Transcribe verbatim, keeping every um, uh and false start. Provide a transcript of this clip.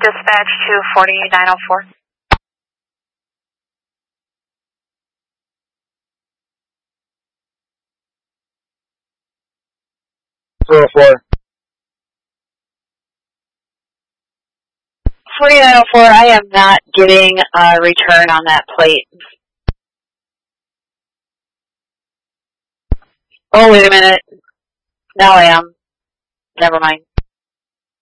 Dispatch to forty-nine oh four. four oh four. forty-nine oh four, I am not getting a return on that plate. Oh, wait a minute. Now I am. Never mind.